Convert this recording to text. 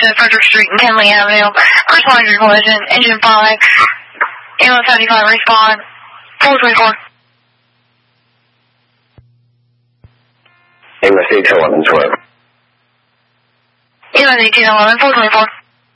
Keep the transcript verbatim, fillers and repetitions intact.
to Frederick Street and Kenley Avenue. First line of collision, engine five. Ambulance seventy-five, respond. four twenty-four. Ambulance eighteen eleven, twelve. Ambulance eighteen eleven, four twenty-four.